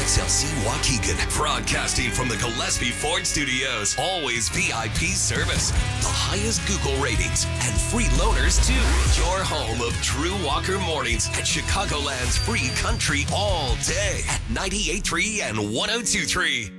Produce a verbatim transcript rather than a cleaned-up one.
S L C Waukegan, broadcasting from the Gillespie Ford Studios. Always V I P service, the highest Google ratings, and free loaners too. Your home of Drew Walker Mornings at Chicagoland's free country all day at ninety-eight point three and one oh two point three.